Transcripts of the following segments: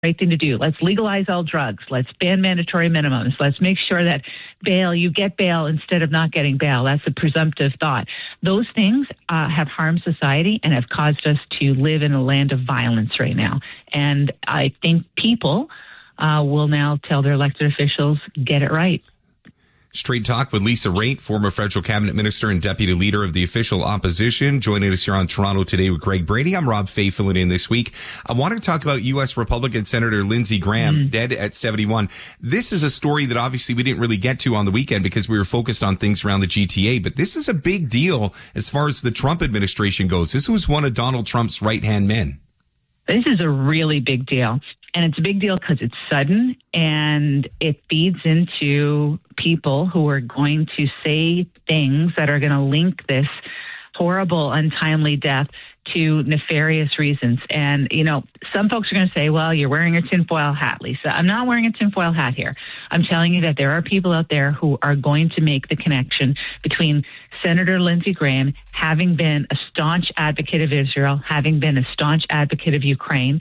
right thing to do. Let's legalize all drugs. Let's ban mandatory minimums. Let's make sure that you get bail instead of not getting bail. That's a presumptive thought. Those things have harmed society and have caused us to live in a land of violence right now. And I think people will now tell their elected officials, get it right. Straight Talk with Lisa Raitt, former federal cabinet minister and deputy leader of the official opposition, joining us here on Toronto Today with Greg Brady. I'm Rob Fay filling in this week. I want to talk about U.S. Republican Senator Lindsey Graham, dead at 71. This is a story that obviously we didn't really get to on the weekend because we were focused on things around the GTA, but this is a big deal as far as the Trump administration goes. This was one of Donald Trump's right-hand men. This is a really big deal. And it's a big deal because it's sudden and it feeds into people who are going to say things that are going to link this horrible, untimely death to nefarious reasons. And, you know, some folks are going to say, well, you're wearing a tinfoil hat, Lisa. I'm not wearing a tinfoil hat here. I'm telling you that there are people out there who are going to make the connection between Senator Lindsey Graham having been a staunch advocate of Israel, having been a staunch advocate of Ukraine,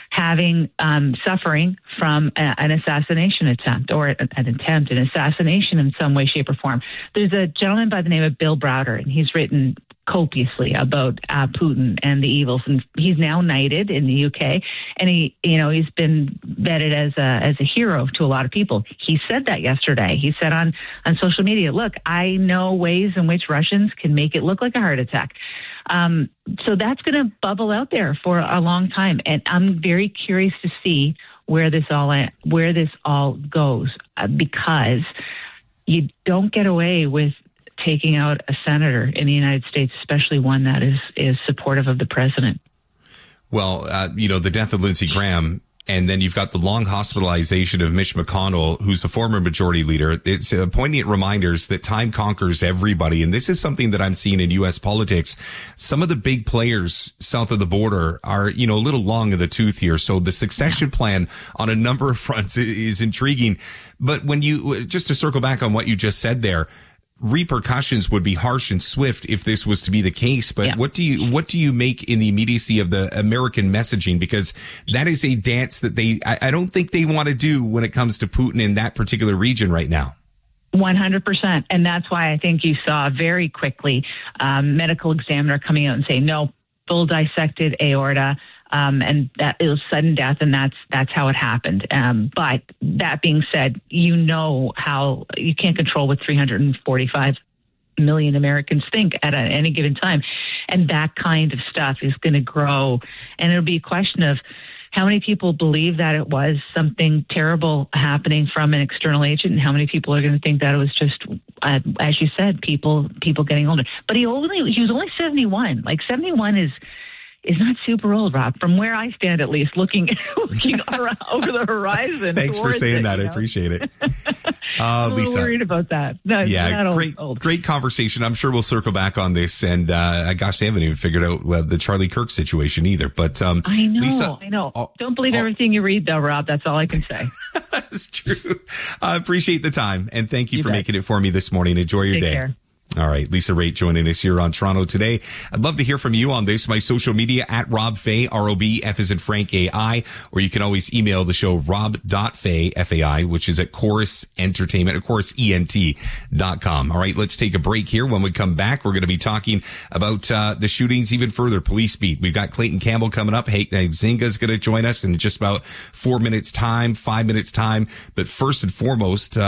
suffering from an assassination attempt or an assassination in some way, shape, or form. There's a gentleman by the name of Bill Browder, and he's written copiously about Putin and the evils, and he's now knighted in the UK, and he's been vetted as a hero to a lot of people. He said that yesterday. He said on social media, look, I know ways in which Russians can make it look like a heart attack. So that's going to bubble out there for a long time, and I'm very curious to see where this all goes, because you don't get away with taking out a senator in the United States, especially one that is supportive of the president. Well, the death of Lindsey Graham, and then you've got the long hospitalization of Mitch McConnell, who's a former majority leader. It's poignant reminders that time conquers everybody. And this is something that I'm seeing in U.S. politics. Some of the big players south of the border are, a little long in the tooth here. So the succession plan on a number of fronts is intriguing. But when just to circle back on what you just said there, repercussions would be harsh and swift if this was to be the case. But what do you make in the immediacy of the American messaging? Because that is a dance that I don't think they want to do when it comes to Putin in that particular region right now. 100%. And that's why I think you saw very quickly medical examiner coming out and saying, no, full dissected aorta. And that it was sudden death, and that's how it happened. But that being said, how you can't control what 345 million Americans think at any given time. And that kind of stuff is going to grow. And it'll be a question of how many people believe that it was something terrible happening from an external agent, and how many people are going to think that it was just, as you said, people getting older. But he was only 71. Like 71 is not super old, Rob, from where I stand, at least, looking around, over the horizon. Thanks for saying that. I appreciate it. I'm a little Lisa, worried about that. No, great conversation. I'm sure we'll circle back on this. And gosh, they haven't even figured out the Charlie Kirk situation either. But I know, Lisa, I know. Don't believe everything you read, though, Rob. That's all I can say. That's true. I appreciate the time, and thank you for making it for me this morning. Enjoy your day. Care. All right. Lisa Raitt joining us here on Toronto Today. I'd love to hear from you on this. My social media at Rob Fay, ROB, F as in Frank, AI, or you can always email the show rob.fay, F-A-I, which is at Chorus Entertainment, or ChorusENT.com. All right. Let's take a break here. When we come back, we're going to be talking about the shootings even further. Police beat. We've got Clayton Campbell coming up. Hey, Zinga's going to join us in just about 5 minutes time. But first and foremost,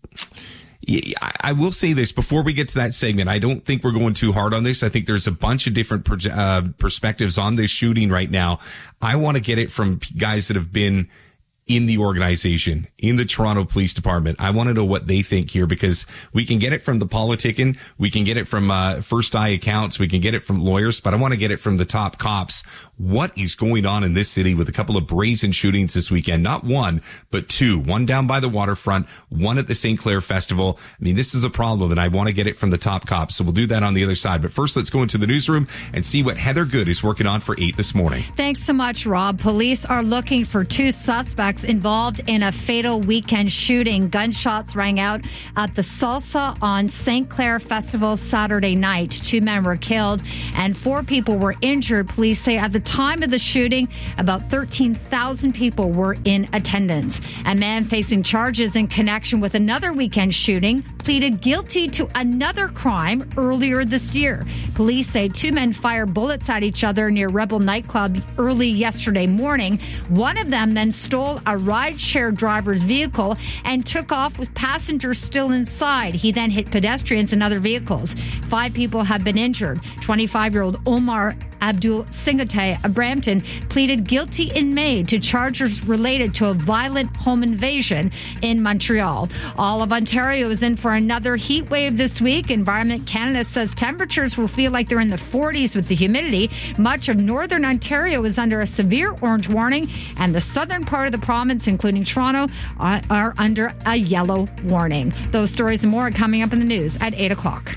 I will say this before we get to that segment. I don't think we're going too hard on this. I think there's a bunch of different perspectives on this shooting right now. I want to get it from guys that have been in the organization, in the Toronto Police Department. I want to know what they think here, because we can get it from the politicking, we can get it from first eye accounts, we can get it from lawyers, but I want to get it from the top cops. What is going on in this city with a couple of brazen shootings this weekend? Not one, but two. One down by the waterfront, one at the St. Clair Festival. I mean, this is a problem, and I want to get it from the top cops. So we'll do that on the other side. But first, let's go into the newsroom and see what Heather Good is working on for 8 this morning. Thanks so much, Rob. Police are looking for 2 suspects suspects involved in a fatal weekend shooting. Gunshots rang out at the Salsa on St. Clair Festival Saturday night. 2 men were killed and 4 people were injured. Police say at the time of the shooting, about 13,000 people were in attendance. A man facing charges in connection with another weekend shooting pleaded guilty to another crime earlier this year. Police say 2 men fired bullets at each other near Rebel nightclub early yesterday morning. One of them then stole a rideshare driver's vehicle and took off with passengers still inside. He then hit pedestrians and other vehicles. 5 people have been injured. 25-year-old Omar Abdul Singate of Brampton pleaded guilty in May to charges related to a violent home invasion in Montreal. All of Ontario is in for another heat wave this week. Environment Canada says temperatures will feel like they're in the 40s with the humidity. Much of northern Ontario is under a severe orange warning, and the southern part of the province, including Toronto, are under a yellow warning. Those stories and more are coming up in the news at 8 o'clock.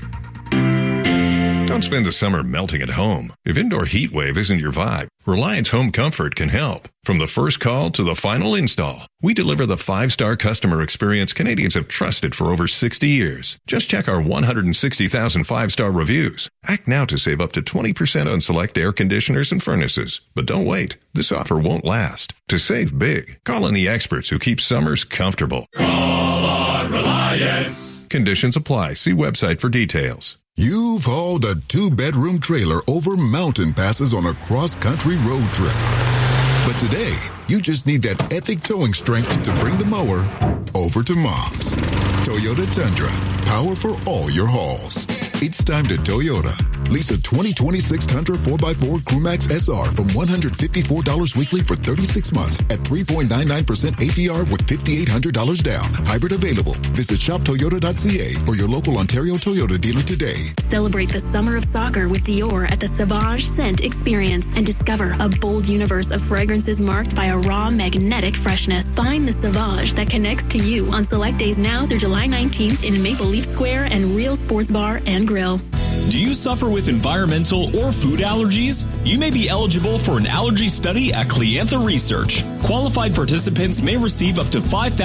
Don't spend the summer melting at home. If indoor heat wave isn't your vibe, Reliance Home Comfort can help. From the first call to the final install, we deliver the 5-star customer experience Canadians have trusted for over 60 years. Just check our 160,000 5-star reviews. Act now to save up to 20% on select air conditioners and furnaces. But don't wait. This offer won't last. To save big, call on the experts who keep summers comfortable. Call on Reliance. Conditions apply. See website for details. You've hauled a 2-bedroom trailer over mountain passes on a cross-country road trip. But today, you just need that epic towing strength to bring the mower over to Mom's. Toyota Tundra, power for all your hauls. It's time to Toyota. Lease a 2026 Tundra 4x4 Crewmax SR from $154 weekly for 36 months at 3.99% APR with $5,800 down. Hybrid available. Visit shoptoyota.ca or your local Ontario Toyota dealer today. Celebrate the summer of soccer with Dior at the Sauvage Scent Experience and discover a bold universe of fragrances marked by a raw, magnetic freshness. Find the Sauvage that connects to you on select days now through July 19th in Maple Leaf Square and Real Sports Bar and Grill. Do you suffer with environmental or food allergies? You may be eligible for an allergy study at Cleantha Research. Qualified participants may receive up to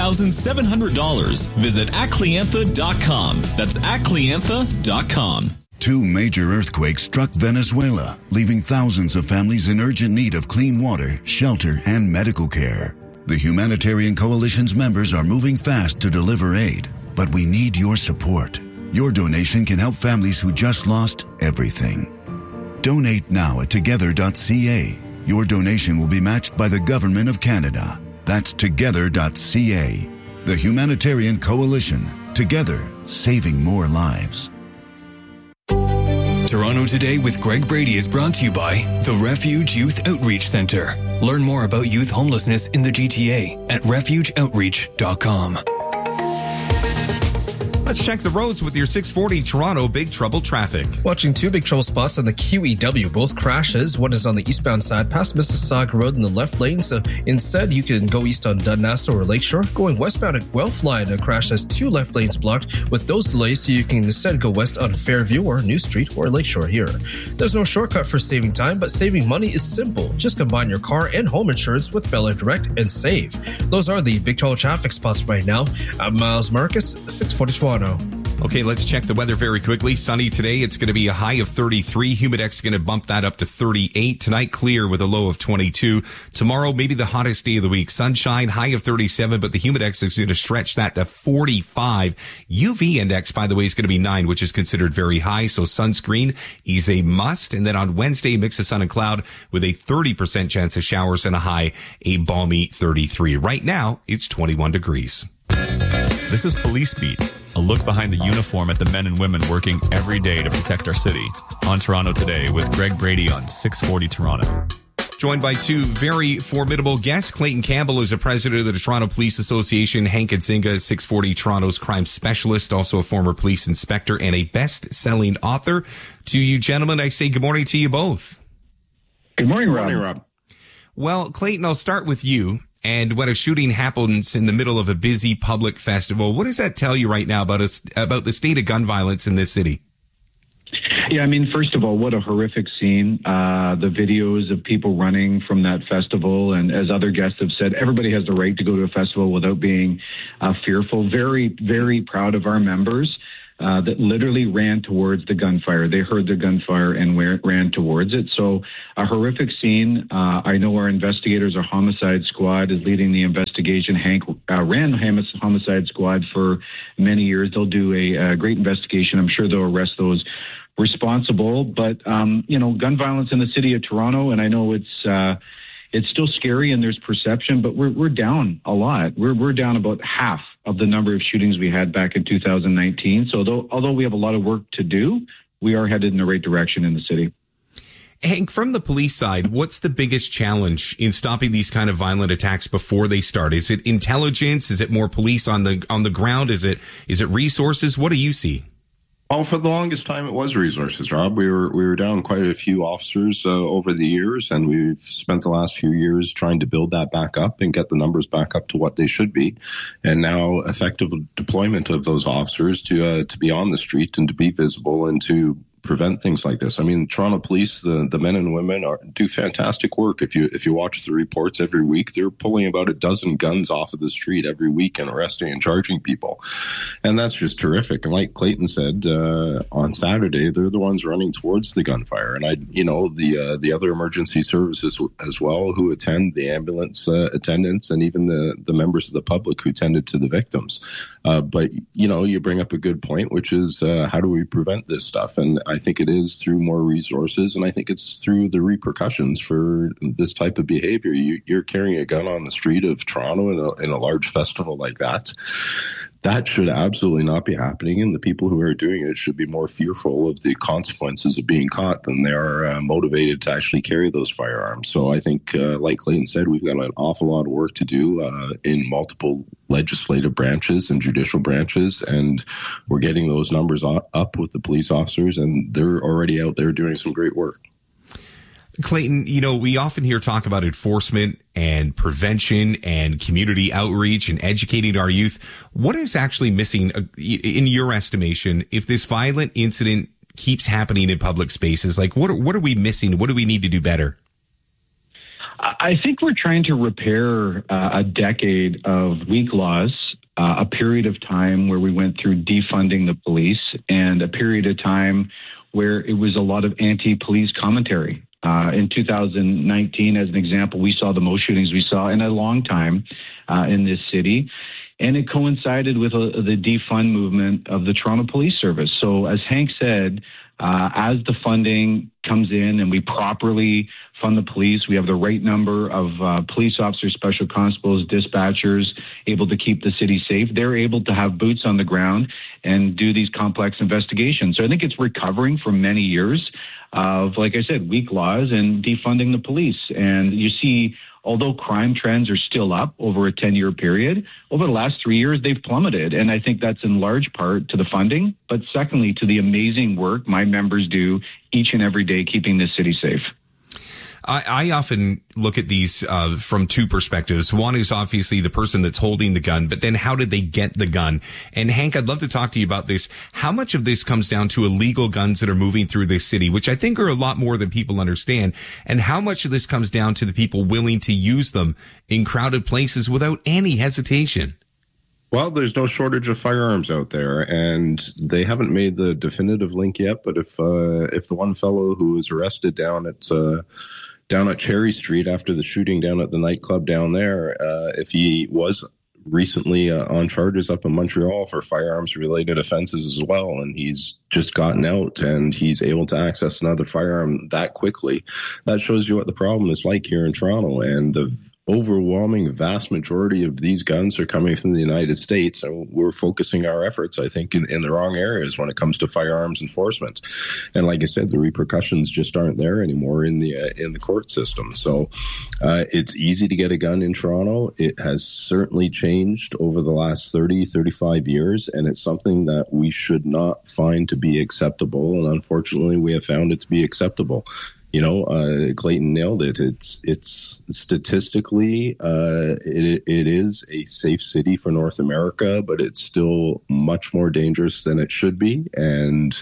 $5,700. Visit @cleantha.com. That's @cleantha.com. 2 major earthquakes struck Venezuela, leaving thousands of families in urgent need of clean water, shelter, and medical care. The Humanitarian Coalition's members are moving fast to deliver aid, but we need your support. Your donation can help families who just lost everything. Donate now at together.ca. Your donation will be matched by the Government of Canada. That's together.ca. The Humanitarian Coalition. Together, saving more lives. Toronto Today with Greg Brady is brought to you by the Refuge Youth Outreach Centre. Learn more about youth homelessness in the GTA at refugeoutreach.com. Let's check the roads with your 640 Toronto Big Trouble traffic. Watching 2 big trouble spots on the QEW, both crashes. One is on the eastbound side past Mississauga Road in the left lane, so instead you can go east on Dundas or Lakeshore. Going westbound at Guelph Line, a crash has 2 left lanes blocked. With those delays, so you can instead go west on Fairview or New Street or Lakeshore here. There's no shortcut for saving time, but saving money is simple. Just combine your car and home insurance with Bel Air Direct and save. Those are the big trouble traffic spots right now. I'm Miles Marcus, 640 Toronto. Okay, let's check the weather very quickly. Sunny today. It's going to be a high of 33. Humidex is going to bump that up to 38. Tonight, clear with a low of 22. Tomorrow, maybe the hottest day of the week. Sunshine, high of 37, but the Humidex is going to stretch that to 45. UV index, by the way, is going to be 9, which is considered very high. So sunscreen is a must. And then on Wednesday, mix of sun and cloud with a 30% chance of showers and a high, a balmy 33. Right now, it's 21 degrees. This is Police Beat, a look behind the uniform at the men and women working every day to protect our city. On Toronto Today with Greg Brady on 640 Toronto. Joined by 2 very formidable guests. Clayton Campbell is the president of the Toronto Police Association. Hank Nzinga is 640 Toronto's crime specialist, also a former police inspector and a best-selling author. To you gentlemen, I say good morning to you both. Good morning, Rob. Well, Clayton, I'll start with you. And when a shooting happens in the middle of a busy public festival, what does that tell you right now about the state of gun violence in this city? Yeah, I mean, first of all, what a horrific scene. The videos of people running from that festival. And as other guests have said, everybody has the right to go to a festival without being fearful. Very, very proud of our members that literally ran towards the gunfire. They heard the gunfire and ran towards it. So a horrific scene. I know our investigators, our homicide squad is leading the investigation. Hank ran the homicide squad for many years. They'll do a great investigation. I'm sure they'll arrest those responsible. But, gun violence in the city of Toronto, and I know it's still scary and there's perception, but we're down a lot. We're down about half of the number of shootings we had back in 2019. So although we have a lot of work to do, we are headed in the right direction in the city. Hank, from the police side, what's the biggest challenge in stopping these kind of violent attacks before they start? Is it intelligence? Is it more police on the ground? Is it resources? What do you see? Well, for the longest time, it was resources, Rob. We were down quite a few officers over the years, and we've spent the last few years trying to build that back up and get the numbers back up to what they should be. And now effective deployment of those officers to be on the street and to be visible and to prevent things like this. I mean, Toronto Police, the men and women do fantastic work. If you watch the reports every week, they're pulling about a dozen guns off of the street every week and arresting and charging people. And that's just terrific. And like Clayton said, on Saturday, they're the ones running towards the gunfire. And the other emergency services as well who attend, the ambulance attendants, and even the members of the public who tended to the victims. But you bring up a good point, which is how do we prevent this stuff? And I think it is through more resources, and I think it's through the repercussions for this type of behavior. You're carrying a gun on the street of Toronto in a large festival like that. That should absolutely not be happening, and the people who are doing it should be more fearful of the consequences of being caught than they are motivated to actually carry those firearms. So I think, like Clayton said, we've got an awful lot of work to do in multiple legislative branches and judicial branches, and we're getting those numbers up with the police officers, and they're already out there doing some great work. Clayton, we often hear talk about enforcement and prevention and community outreach and educating our youth. What is actually missing, in your estimation, if this violent incident keeps happening in public spaces? Like, what are we missing? What do we need to do better? I think we're trying to repair a decade of weak laws, a period of time where we went through defunding the police, and a period of time where it was a lot of anti-police commentary. In 2019, as an example, we saw the most shootings we saw in a long time in this city. And it coincided with the defund movement of the Toronto Police Service. So as Hank said, as the funding comes in and we properly fund the police, we have the right number of police officers, special constables, dispatchers able to keep the city safe. They're able to have boots on the ground and do these complex investigations. So I think it's recovering from many years of, like I said, weak laws and defunding the police. And you see, although crime trends are still up over a 10-year period, over the last 3 years, they've plummeted. And I think that's in large part to the funding, but secondly, to the amazing work my members do each and every day, keeping this city safe. I often look at these from two perspectives. One is obviously the person that's holding the gun, but then how did they get the gun? And Hank, I'd love to talk to you about this. How much of this comes down to illegal guns that are moving through this city, which I think are a lot more than people understand, and how much of this comes down to the people willing to use them in crowded places without any hesitation? Well, there's no shortage of firearms out there, and they haven't made the definitive link yet. But if the one fellow who was arrested down at Cherry Street after the shooting down at the nightclub down there, if he was recently on charges up in Montreal for firearms-related offenses as well, and he's just gotten out and he's able to access another firearm that quickly, that shows you what the problem is like here in Toronto. And the overwhelming vast majority of these guns are coming from the United States, and we're focusing our efforts, I think, in the wrong areas when it comes to firearms enforcement. And like I said, the repercussions just aren't there anymore in the court system. So it's easy to get a gun in Toronto. It has certainly changed over the last 30, 35 years, and it's something that we should not find to be acceptable. And unfortunately, we have found it to be acceptable. Clayton nailed it. It's statistically, it is a safe city for North America, but it's still much more dangerous than it should be. And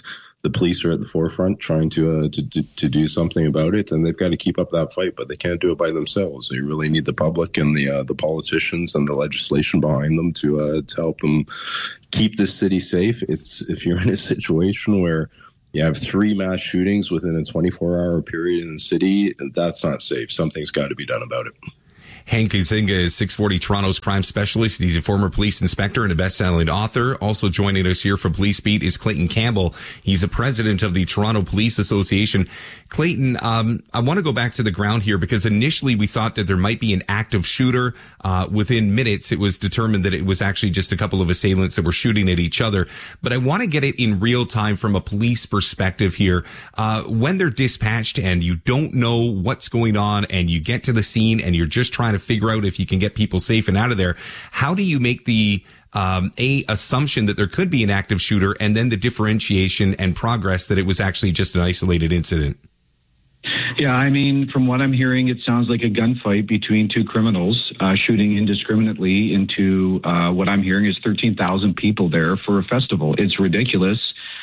the police are at the forefront trying to do something about it, and they've got to keep up that fight, but they can't do it by themselves. They really need the public and the politicians and the legislation behind them to help them keep this city safe. If you're in a situation where you have 3 mass shootings within a 24-hour period in the city, that's not safe. Something's got to be done about it. Hank Nzinga is 640 Toronto's crime specialist. He's a former police inspector and a best-selling author. Also joining us here from Police Beat is Clayton Campbell. He's the president of the Toronto Police Association. Clayton, I want to go back to the ground here because initially we thought that there might be an active shooter. Within minutes, it was determined that it was actually just a couple of assailants that were shooting at each other. But I want to get it in real time from a police perspective here. When they're dispatched and you don't know what's going on and you get to the scene and you're just trying to figure out if you can get people safe and out of there, how do you make the assumption that there could be an active shooter and then the differentiation and progress that it was actually just an isolated incident? Yeah, I mean, from what I'm hearing, it sounds like a gunfight between 2 criminals shooting indiscriminately into what I'm hearing is 13,000 people there for a festival. It's ridiculous.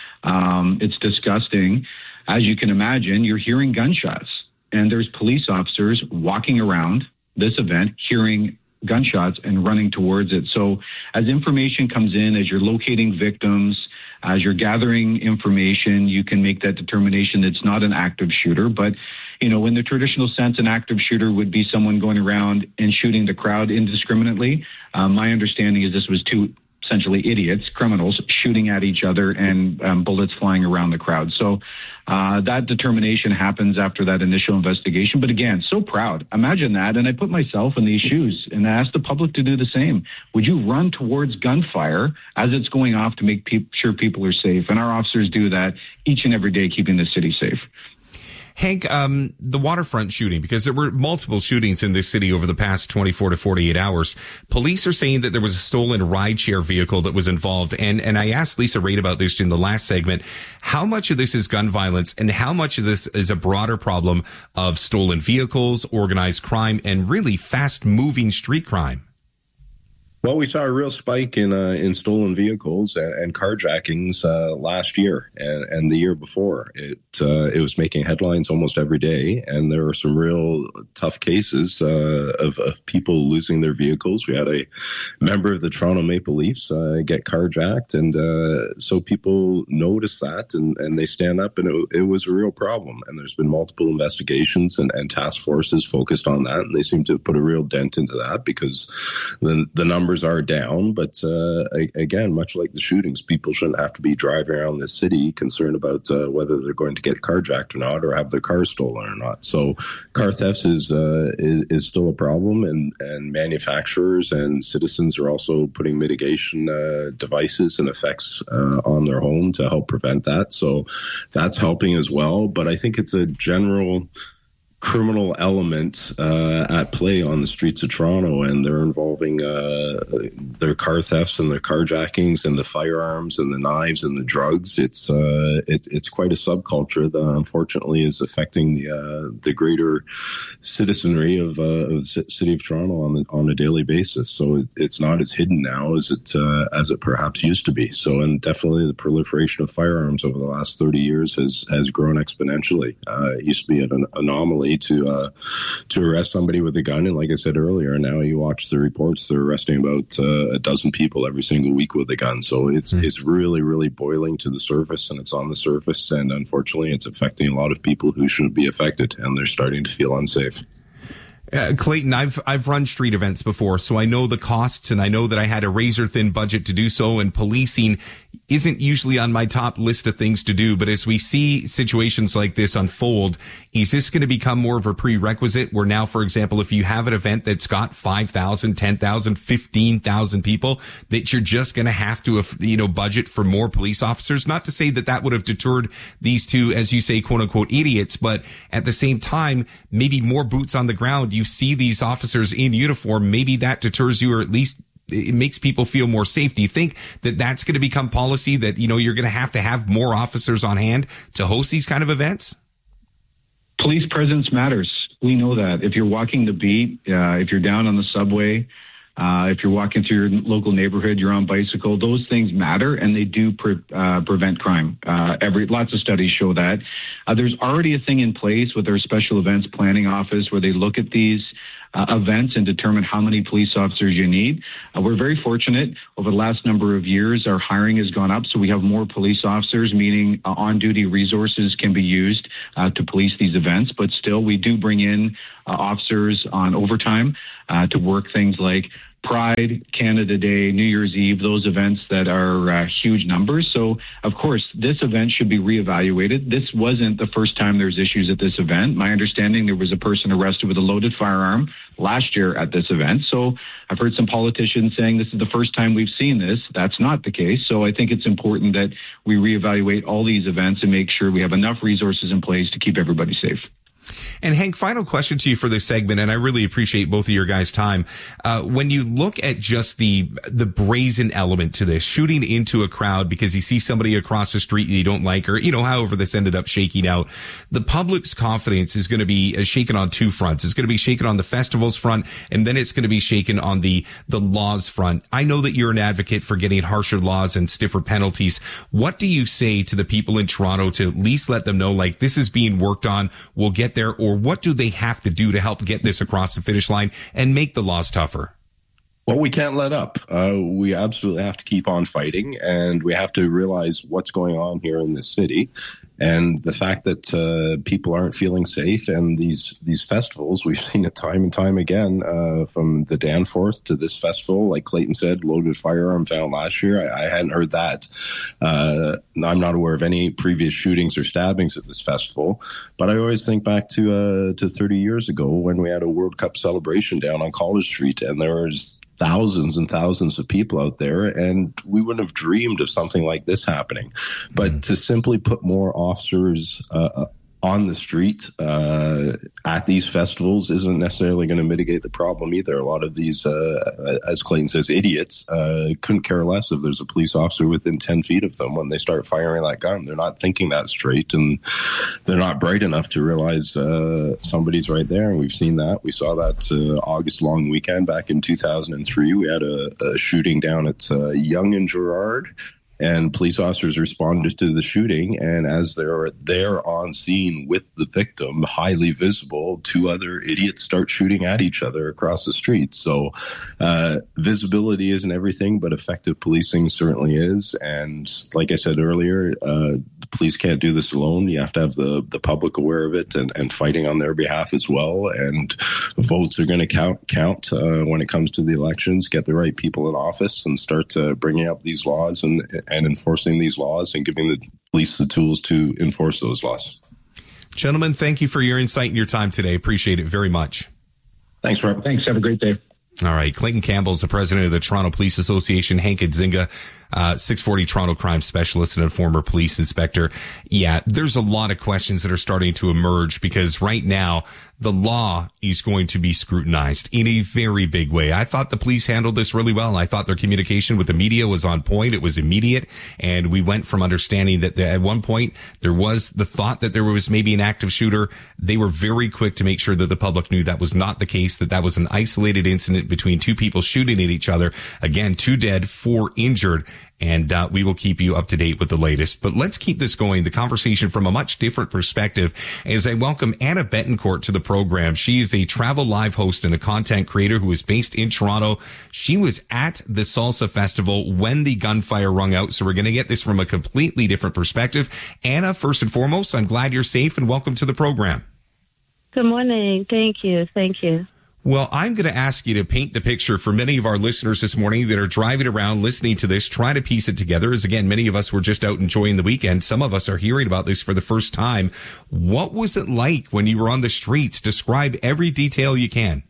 It's disgusting. As you can imagine, you're hearing gunshots, and there's police officers walking around this event, hearing gunshots and running towards it. So as information comes in, as you're locating victims, as you're gathering information, you can make that determination it's not an active shooter. But, you know, in the traditional sense, an active shooter would be someone going around and shooting the crowd indiscriminately. My understanding is this was 2 essentially idiots, criminals, shooting at each other and bullets flying around the crowd. So that determination happens after that initial investigation. But again, so proud. Imagine that. And I put myself in these shoes and I ask the public to do the same. Would you run towards gunfire as it's going off to make sure people are safe? And our officers do that each and every day, keeping the city safe. Hank, the waterfront shooting, because there were multiple shootings in this city over the past 24 to 48 hours. Police are saying that there was a stolen rideshare vehicle that was involved. And I asked Lisa Raitt about this in the last segment. How much of this is gun violence and how much of this is a broader problem of stolen vehicles, organized crime, and really fast moving street crime? Well, we saw a real spike in stolen vehicles and carjackings last year and the year before. It was making headlines almost every day, and there were some real tough cases of people losing their vehicles. We had a member of the Toronto Maple Leafs get carjacked, and so people notice that and they stand up, and it was a real problem. And there's been multiple investigations and task forces focused on that, and they seem to have put a real dent into that because the numbers are down. But again, much like the shootings, people shouldn't have to be driving around this city concerned about whether they're going to get carjacked or not, or have their car stolen or not. So car thefts is still a problem, and manufacturers and citizens are also putting mitigation devices and effects on their home to help prevent that. So that's helping as well. But I think it's a general criminal element at play on the streets of Toronto, and they're involving their car thefts and their carjackings and the firearms and the knives and the drugs. It's quite a subculture that unfortunately is affecting the greater citizenry of the city of Toronto on a daily basis. So it's not as hidden now as it perhaps used to be. So, and definitely the proliferation of firearms over the last 30 years has grown exponentially. It used to be an anomaly to arrest somebody with a gun, and like I said earlier, now you watch the reports, they're arresting about a dozen people every single week with a gun. So it's really, really boiling to the surface, and it's on the surface, and unfortunately it's affecting a lot of people who shouldn't be affected, and they're starting to feel unsafe. Clayton, I've run street events before, so I know the costs, and I know that I had a razor thin budget to do so, and policing isn't usually on my top list of things to do. But as we see situations like this unfold, is this going to become more of a prerequisite where now, for example, if you have an event that's got 5,000, 10,000, 15,000 people, that you're just going to have to, budget for more police officers? Not to say that would have deterred these two, as you say, quote unquote, idiots, but at the same time, maybe more boots on the ground. You see these officers in uniform, maybe that deters you, or at least it makes people feel more safe. Do you think that that's going to become policy, that, you're going to have more officers on hand to host these kind of events? Police presence matters. We know that. If you're walking the beat, if you're down on the subway, If you're walking through your local neighborhood, you're on bicycle, those things matter, and they do prevent crime. Lots of studies show that. There's already a thing in place with our special events planning office where they look at these events and determine how many police officers you need. We're very fortunate. Over the last number of years, our hiring has gone up, so we have more police officers, meaning on-duty resources can be used to police these events. But still, we do bring in officers on overtime to work things like Pride, Canada Day, New Year's Eve, those events that are huge numbers. So, of course, this event should be reevaluated. This wasn't the first time there's issues at this event. My understanding, there was a person arrested with a loaded firearm last year at this event. So I've heard some politicians saying this is the first time we've seen this. That's not the case. So I think it's important that we reevaluate all these events and make sure we have enough resources in place to keep everybody safe. And Hank, final question to you for this segment, and I really appreciate both of your guys' time. When you look at just the brazen element to this, shooting into a crowd because you see somebody across the street you don't like, or, however this ended up shaking out, the public's confidence is going to be shaken on two fronts. It's going to be shaken on the festival's front, and then it's going to be shaken on the laws front. I know that you're an advocate for getting harsher laws and stiffer penalties. What do you say to the people in Toronto to at least let them know, like, this is being worked on, we'll get there, or what do they have to do to help get this across the finish line and make the laws tougher? Well, we can't let up. We absolutely have to keep on fighting, and we have to realize what's going on here in this city. And the fact that people aren't feeling safe, and these festivals, we've seen it time and time again, from the Danforth to this festival, like Clayton said, loaded firearm found last year. I hadn't heard that. I'm not aware of any previous shootings or stabbings at this festival, but I always think back to 30 years ago when we had a World Cup celebration down on College Street, and there was thousands and thousands of people out there, and we wouldn't have dreamed of something like this happening. But to simply put more officers on the street at these festivals isn't necessarily going to mitigate the problem either. A lot of these, as Clayton says, idiots couldn't care less if there's a police officer within 10 feet of them when they start firing that gun. They're not thinking that straight, and they're not bright enough to realize somebody's right there. And we've seen that. We saw that August long weekend back in 2003. We had a shooting down at Yonge and Gerrard. And police officers responded to the shooting, and as they're there on scene with the victim, highly visible, two other idiots start shooting at each other across the street. So visibility isn't everything, but effective policing certainly is. And like I said earlier, the police can't do this alone. You have to have the public aware of it and fighting on their behalf as well. And votes are going to count when it comes to the elections. Get the right people in office and start bringing up these laws and enforcing these laws and giving the police the tools to enforce those laws. Gentlemen, thank you for your insight and your time today. Appreciate it very much. Thanks, Rob. Thanks. Have a great day. All right. Clayton Campbell is the president of the Toronto Police Association. Hank Edzinga, 640 Toronto crime specialist and a former police inspector. Yeah, there's a lot of questions that are starting to emerge because right now the law is going to be scrutinized in a very big way. I thought the police handled this really well. I thought their communication with the media was on point. It was immediate. And we went from understanding that at one point there was the thought that there was maybe an active shooter. They were very quick to make sure that the public knew that was not the case, that was an isolated incident between two people shooting at each other. Again, 2 dead, 4 injured. And we will keep you up to date with the latest. But let's keep this going, the conversation from a much different perspective, as I welcome Anna Betancourt to the program. She is a travel live host and a content creator who is based in Toronto. She was at the Salsa Festival when the gunfire rung out, so we're going to get this from a completely different perspective. Anna, first and foremost, I'm glad you're safe, and welcome to the program. Good morning. Thank you. Thank you. Well, I'm going to ask you to paint the picture for many of our listeners this morning that are driving around listening to this, trying to piece it together. As again, many of us were just out enjoying the weekend. Some of us are hearing about this for the first time. What was it like when you were on the streets? Describe every detail you can.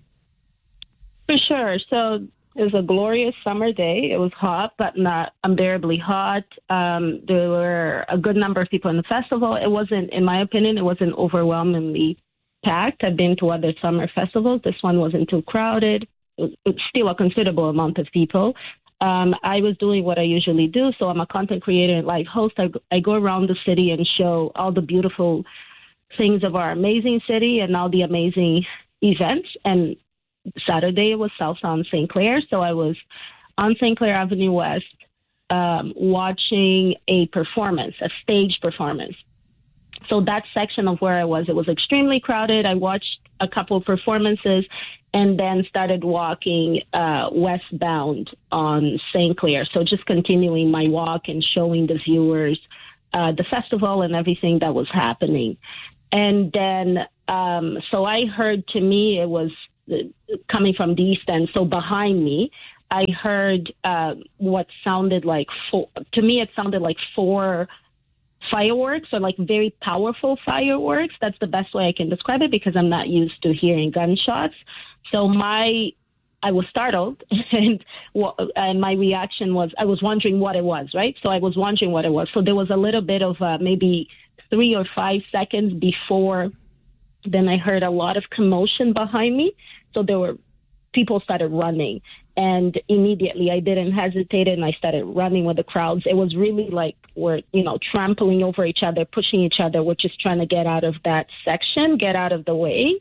For sure. So it was a glorious summer day. It was hot, but not unbearably hot. There were a good number of people in the festival. It wasn't, in my opinion, it wasn't overwhelmingly packed. I've been to other summer festivals. This one wasn't too crowded. It's still a considerable amount of people. I was doing what I usually do. So I'm a content creator and live host. I go around the city and show all the beautiful things of our amazing city and all the amazing events. And Saturday it was Salsa on St. Clair. So I was on St. Clair Avenue West watching a performance, a stage performance. So that section of where I was, it was extremely crowded. I watched a couple of performances and then started walking westbound on St. Clair. So just continuing my walk and showing the viewers the festival and everything that was happening. And then, so I heard, to me, it was coming from the east end. So behind me, I heard what sounded like it sounded like 4 fireworks, or like very powerful fireworks. That's the best way I can describe it, because I'm not used to hearing gunshots. So I was startled, and my reaction was, I was wondering what it was, right? So I was wondering what it was. So there was a little bit of maybe 3 or 5 seconds before then I heard a lot of commotion behind me. So people started running, and immediately I didn't hesitate, and I started running with the crowds. It was really like we're, trampling over each other, pushing each other. We're just trying to get out of that section, get out of the way.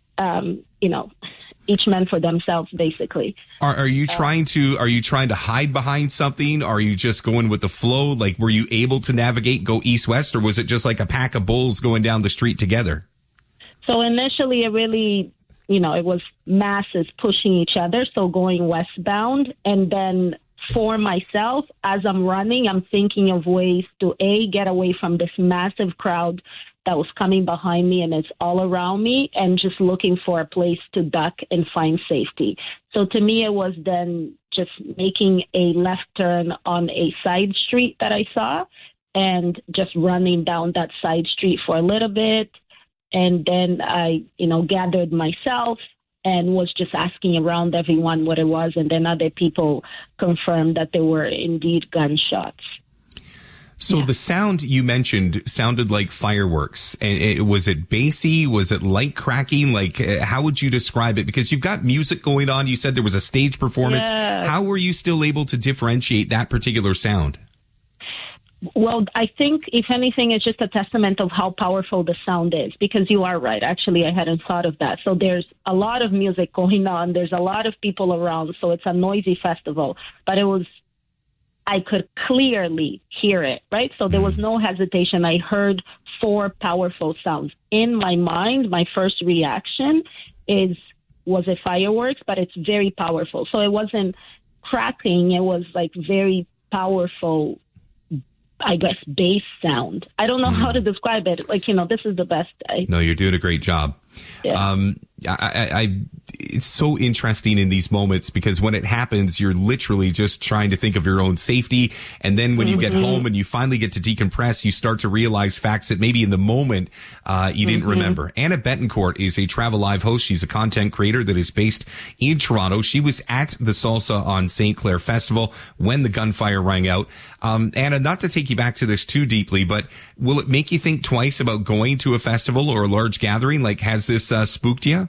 Each man for themselves, basically. Are you trying to hide behind something? Are you just going with the flow? Like, were you able to navigate, go east-west, or was it just like a pack of bulls going down the street together? So initially, it really, it was masses pushing each other, so going westbound. And then for myself, as I'm running, I'm thinking of ways to, get away from this massive crowd that was coming behind me, and it's all around me, and just looking for a place to duck and find safety. So to me, it was then just making a left turn on a side street that I saw, and just running down that side street for a little bit. And then I, gathered myself and was just asking around everyone what it was. And then other people confirmed that there were indeed gunshots. So the sound you mentioned sounded like fireworks. And was it bassy? Was it light cracking? Like, how would you describe it? Because you've got music going on. You said there was a stage performance. Yeah. How were you still able to differentiate that particular sound? Well, I think, if anything, it's just a testament of how powerful the sound is, because you are right. Actually, I hadn't thought of that. So there's a lot of music going on. There's a lot of people around. So it's a noisy festival. But I could clearly hear it, right? So there was no hesitation. I heard 4 powerful sounds. In my mind, my first reaction was it fireworks? But it's very powerful. So it wasn't cracking. It was like very powerful, I guess, bass sound. I don't know how to describe it. Like, this is the best. No, you're doing a great job. Yeah. It's so interesting in these moments, because when it happens, you're literally just trying to think of your own safety. And then when you get home and you finally get to decompress, you start to realize facts that maybe in the moment, you didn't remember. Anna Betancourt is a Travel Live host. She's a content creator that is based in Toronto. She was at the Salsa on St. Clair Festival when the gunfire rang out. Anna, not to take you back to this too deeply, but will it make you think twice about going to a festival or a large gathering? Like, has this spooked you?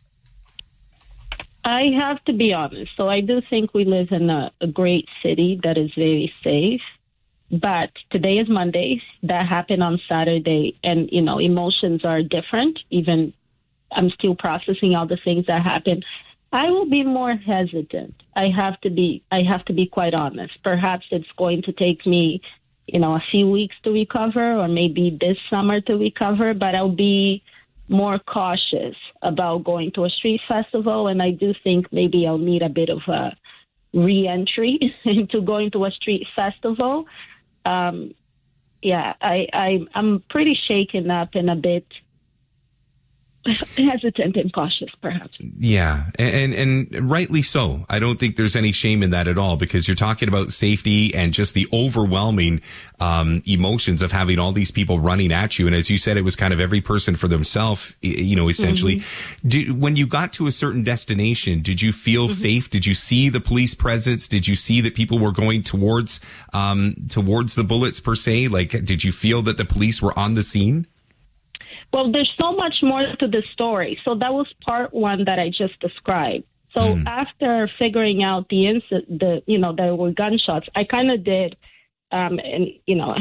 I have to be honest. So I do think we live in a great city that is very safe. But today is Monday. That happened on Saturday. And, emotions are different. Even I'm still processing all the things that happened. I will be more hesitant. I have to be quite honest. Perhaps it's going to take me, a few weeks to recover, or maybe this summer to recover. But I'll be more cautious about going to a street festival, and I do think maybe I'll need a bit of a re-entry into going to a street festival. I'm pretty shaken up and a bit hesitant and cautious, perhaps. Yeah, and rightly so. I don't think there's any shame in that at all, because you're talking about safety and just the overwhelming emotions of having all these people running at you. And as you said, it was kind of every person for themselves, essentially. When you got to a certain destination, did you feel safe? Did you see the police presence? Did you see that people were going towards the bullets per se? Like, did you feel that the police were on the scene? Well, there's so much more to the story. So that was part one that I just described. So after figuring out there were gunshots, I kind of did,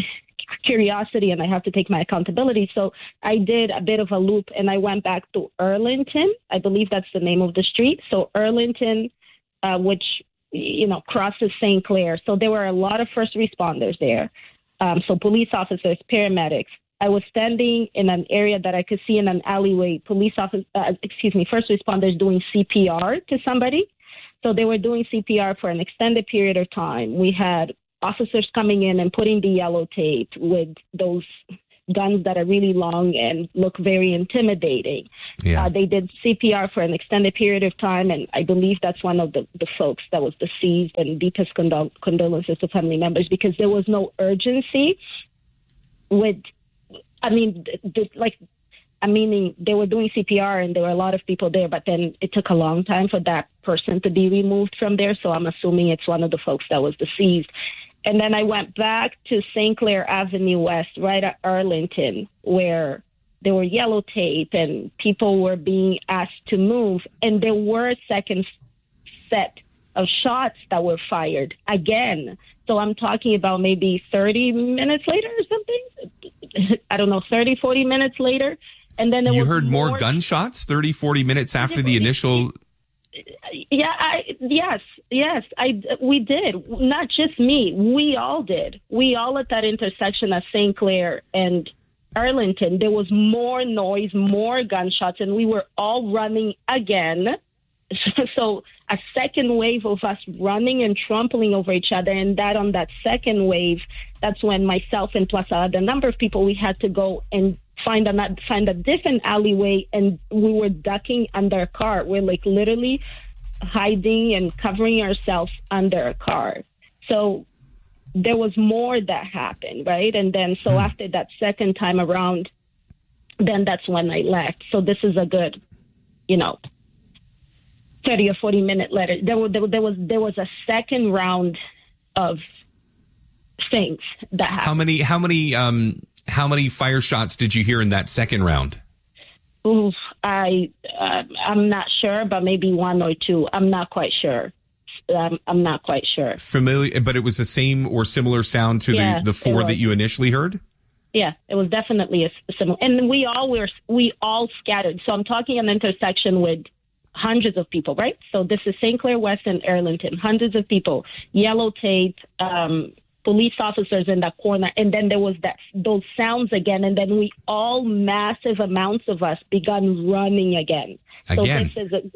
curiosity and I have to take my accountability. So I did a bit of a loop and I went back to Arlington. I believe that's the name of the street. So Arlington, which, crosses St. Clair. So there were a lot of first responders there. So police officers, paramedics. I was standing in an area that I could see in an alleyway, first responders doing CPR to somebody. So they were doing CPR for an extended period of time. We had officers coming in and putting the yellow tape with those guns that are really long and look very intimidating. Yeah. They did CPR for an extended period of time, and I believe that's one of the folks that was deceased, and deepest condolences to family members, because there was no urgency with, meaning they were doing CPR and there were a lot of people there, but then it took a long time for that person to be removed from there, so I'm assuming it's one of the folks that was deceased. And then I went back to St. Clair Avenue West, right at Arlington, where there were yellow tape and people were being asked to move. And there were a second set of shots that were fired again. So I'm talking about maybe 30 minutes later or something. I don't know, 30, 40 minutes later. And then you heard more gunshots 30, 40 minutes after the initial... Yes, we did. Not just me. We all did. We all at that intersection at St. Clair and Arlington, there was more noise, more gunshots, and we were all running again. So a second wave of us running and trampling over each other, and that on that second wave, that's when myself and plus a number of people, we had to go and find a different alleyway, and we were ducking under a car. We're like literally hiding and covering ourselves under a car. So there was more that happened, right? And then so after that second time around, then that's when I left. So this is a good, 30 or 40 minute later. There was a second round of things that happened. How many fire shots did you hear in that second round? Oof, I'm not sure, but maybe one or two. I'm not quite sure. I'm not quite sure. Familiar, but it was the same or similar sound to the four that you initially heard? Yeah, it was definitely a similar. And we all scattered. So I'm talking an intersection with hundreds of people, right? So this is St. Clair West and Arlington, hundreds of people, yellow tape, police officers in that corner, and then there was those sounds again, and then we all, massive amounts of us, begun running again. Again? So this is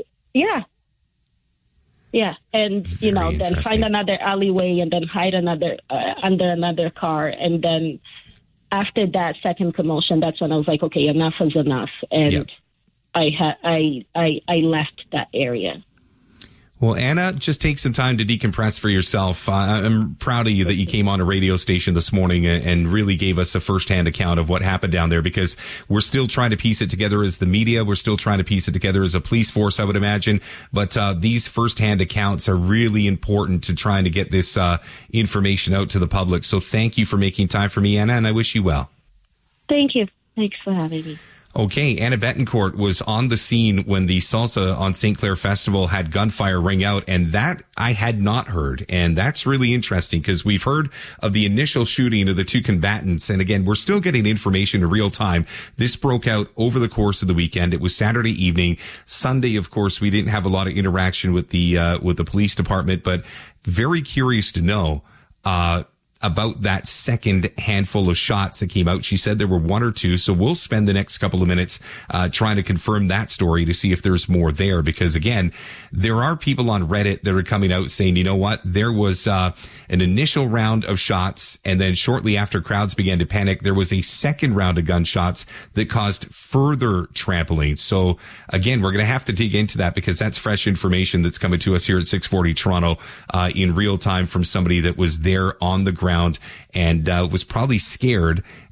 yeah, and then find another alleyway and then hide under another car, and then after that second commotion, that's when I was like, okay, enough is enough, and I left that area. Well, Anna, just take some time to decompress for yourself. I'm proud of you that you came on a radio station this morning and really gave us a firsthand account of what happened down there, because we're still trying to piece it together as the media. We're still trying to piece it together as a police force, I would imagine. But these firsthand accounts are really important to trying to get this information out to the public. So thank you for making time for me, Anna, and I wish you well. Thank you. Thanks for having me. Okay, Anna Betancourt was on the scene when the Salsa on St. Clair Festival had gunfire ring out, and that I had not heard. And that's really interesting because we've heard of the initial shooting of the two combatants. And again, we're still getting information in real time. This broke out over the course of the weekend. It was Saturday evening. Sunday, of course, we didn't have a lot of interaction with the police department, but very curious to know, about that second handful of shots that came out. She said there were one or two. So we'll spend the next couple of minutes trying to confirm that story to see if there's more there. Because again, there are people on Reddit that are coming out saying, you know what, there was an initial round of shots, and then shortly after crowds began to panic, there was a second round of gunshots that caused further trampling. So again, we're going to have to dig into that because that's fresh information that's coming to us here at 640 Toronto in real time from somebody that was there on the ground and was probably scared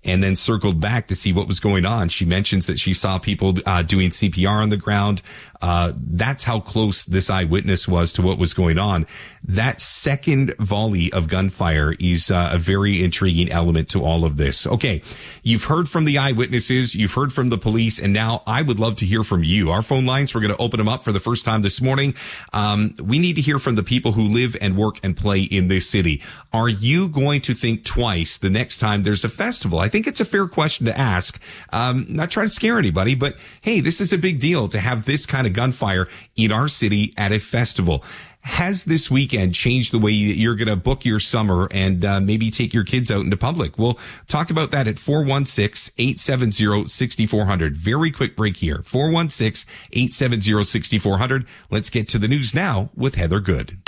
and then circled back to see what was going on. She mentions that she saw people doing CPR on the ground. That's how close this eyewitness was to what was going on. That second volley of gunfire is a very intriguing element to all of this. Okay, you've heard from the eyewitnesses, you've heard from the police, and now I would love to hear from you. Our phone lines, we're going to open them up for the first time this morning. We need to hear from the people who live and work and play in this city. Are you going to think twice the next time there's a festival? I think it's a fair question to ask. Not trying to scare anybody, but hey, this is a big deal to have this kind of gunfire in our city at a festival. Has this weekend changed the way that you're going to book your summer and maybe take your kids out into public? We'll talk about that at 416-870-6400. Very quick break here. 416-870-6400. Let's get to the news now with Heather Good.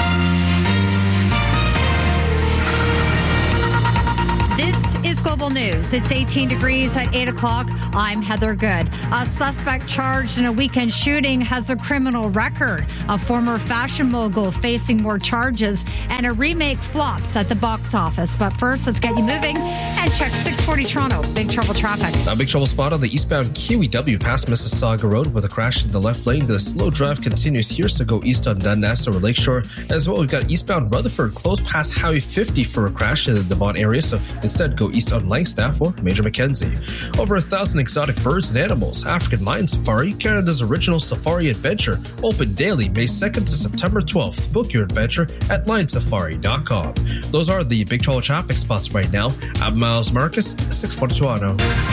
This is Global News. It's 18 degrees at 8 o'clock. I'm Heather Good. A suspect charged in a weekend shooting has a criminal record. A former fashion mogul facing more charges, and a remake flops at the box office. But first, let's get you moving and check 640 Toronto. Big trouble traffic. A big trouble spot on the eastbound QEW past Mississauga Road with a crash in the left lane. The slow drive continues here, so go east on Dundas or Lakeshore. As well, we've got eastbound Rutherford close past Highway 50 for a crash in the Vaughan area, so instead go east on Langstaff or Major Mackenzie. Over 1,000 exotic birds and animals. African Lion Safari, Canada's original safari adventure. Open daily May 2nd to September 12th. Book your adventure at lionsafari.com. Those are the big trouble traffic spots right now. I'm Miles Marcus, 640 Toronto.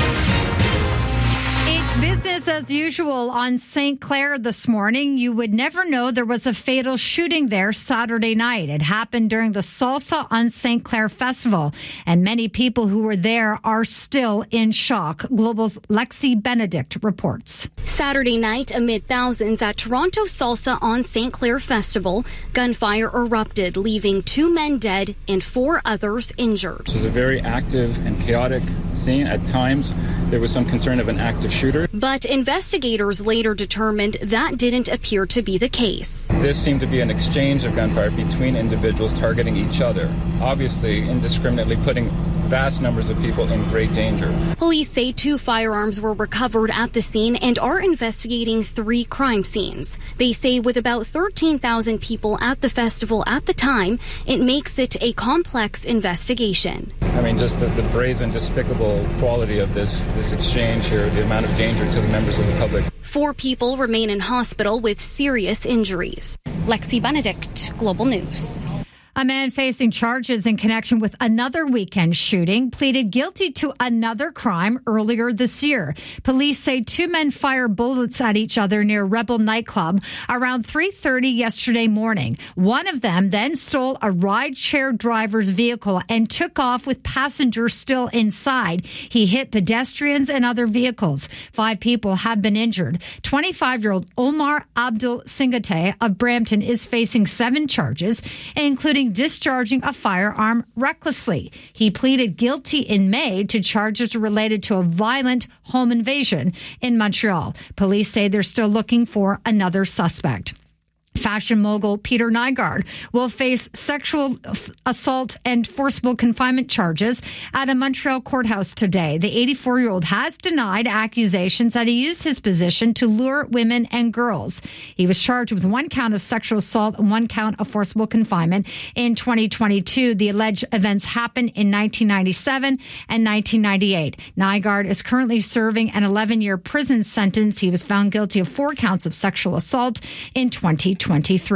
It's business as usual on St. Clair this morning. You would never know there was a fatal shooting there Saturday night. It happened during the Salsa on St. Clair Festival, and many people who were there are still in shock. Global's Lexi Benedict reports. Saturday night, amid thousands at Toronto Salsa on St. Clair Festival, gunfire erupted, leaving 2 men dead and 4 others injured. It was a very active and chaotic scene. At times, there was some concern of an active shooter. But investigators later determined that didn't appear to be the case. This seemed to be an exchange of gunfire between individuals targeting each other, obviously indiscriminately putting vast numbers of people in great danger. Police say 2 firearms were recovered at the scene and are investigating 3 crime scenes. They say with about 13,000 people at the festival at the time, it makes it a complex investigation. I mean, just the brazen, despicable quality of this exchange here, the amount of danger to the members of the public. 4 people remain in hospital with serious injuries. Lexi Benedict, Global News. A man facing charges in connection with another weekend shooting pleaded guilty to another crime earlier this year. Police say 2 men fired bullets at each other near Rebel nightclub around 3:30 yesterday morning. One of them then stole a rideshare driver's vehicle and took off with passengers still inside. He hit pedestrians and other vehicles. 5 people have been injured. 25-year-old Omar Abdul Singate of Brampton is facing 7 charges, including discharging a firearm recklessly. He pleaded guilty in May to charges related to a violent home invasion in Montreal. Police say they're still looking for another suspect. Fashion mogul Peter Nygard will face sexual assault and forcible confinement charges at a Montreal courthouse today. The 84-year-old has denied accusations that he used his position to lure women and girls. He was charged with 1 count of sexual assault and 1 count of forcible confinement in 2022. The alleged events happened in 1997 and 1998. Nygard is currently serving an 11-year prison sentence. He was found guilty of 4 counts of sexual assault in 2023.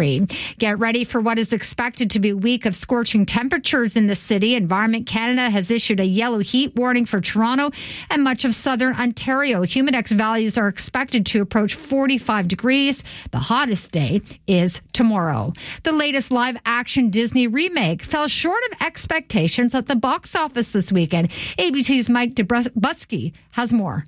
Get ready for what is expected to be a week of scorching temperatures in the city. Environment Canada has issued a yellow heat warning for Toronto and much of southern Ontario. Humidex values are expected to approach 45 degrees. The hottest day is tomorrow. The latest live-action Disney remake fell short of expectations at the box office this weekend. ABC's Mike Dubruski has more.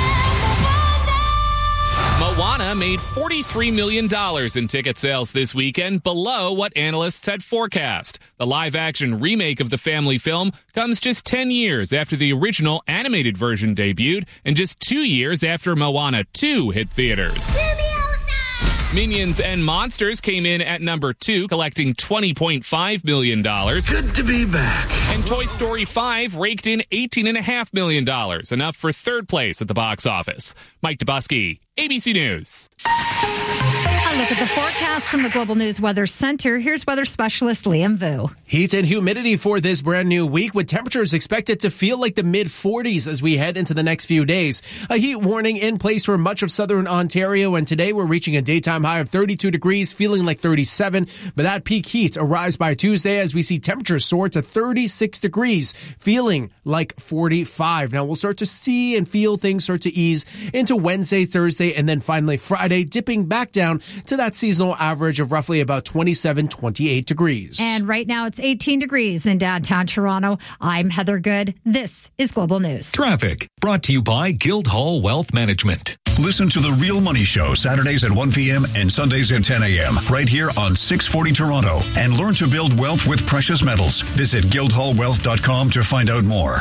Moana made $43 million in ticket sales this weekend, below what analysts had forecast. The live-action remake of the family film comes just 10 years after the original animated version debuted and just 2 years after Moana 2 hit theaters. Minions and Monsters came in at number 2, collecting $20.5 million. Good to be back. And Toy Story 5 raked in $18.5 million, enough for third place at the box office. Mike Dubusky, ABC News. A look at the forecast from the Global News Weather Center. Here's weather specialist Liam Vu. Heat and humidity for this brand new week, with temperatures expected to feel like the mid-40s as we head into the next few days. A heat warning in place for much of southern Ontario, and today we're reaching a daytime high of 32 degrees, feeling like 37. But that peak heat arrives by Tuesday as we see temperatures soar to 36 degrees, feeling like 45. Now we'll start to see and feel things start to ease into Wednesday, Thursday, and then finally Friday, dipping back down to that seasonal average of roughly about 27, 28 degrees. And right now it's 18 degrees in downtown Toronto. I'm Heather Good. This is Global News. Traffic brought to you by Guildhall Wealth Management. Listen to The Real Money Show Saturdays at 1 p.m. and Sundays at 10 a.m. right here on 640 Toronto, and learn to build wealth with precious metals. Visit guildhallwealth.com to find out more.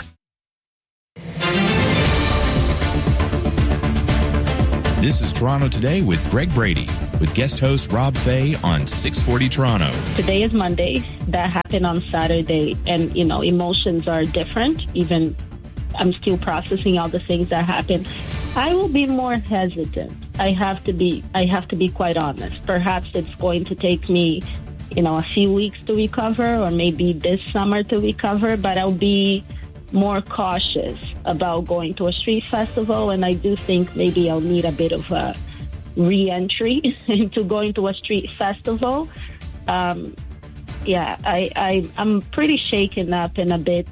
This is Toronto Today with Greg Brady, with guest host Rob Fay on 640 Toronto. Today is Monday. That happened on Saturday, and, emotions are different. Even I'm still processing all the things that happened. I will be more hesitant. I have to be quite honest. Perhaps it's going to take me, a few weeks to recover, or maybe this summer to recover, but I'll be more cautious about going to a street festival, and I do think maybe I'll need a bit of a re-entry into going to a street festival. I'm pretty shaken up and a bit